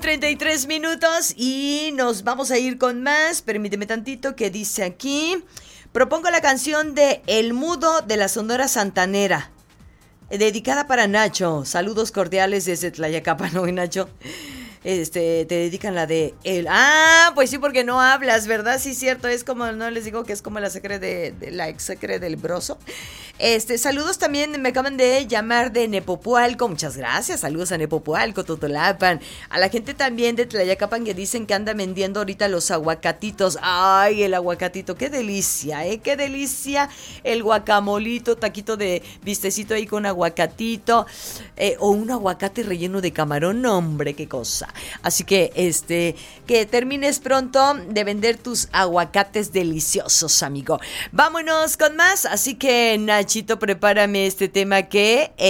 33 minutos y nos vamos a ir con más. Permíteme tantito que dice aquí. Propongo la canción de El Mudo de la Sonora Santanera, dedicada para Nacho. Saludos cordiales desde Tlayacapan, ¿no, Nacho? Te dedican la de el... Ah, pues sí, porque no hablas, ¿verdad? Sí, cierto, es como, no les digo que es como la secre de la ex secre del broso. Saludos también, me acaban de llamar de Nepopualco, muchas gracias, saludos a Nepopualco, Totolapan, a la gente también de Tlayacapan que dicen que anda vendiendo ahorita los aguacatitos. Ay, el aguacatito, qué delicia, qué delicia, el guacamolito, taquito de bistecito ahí con aguacatito, o un aguacate relleno de camarón, no, hombre, qué cosa. Así que que termines pronto de vender tus aguacates deliciosos, amigo. Vámonos con más, así que Nachito, prepárame este tema que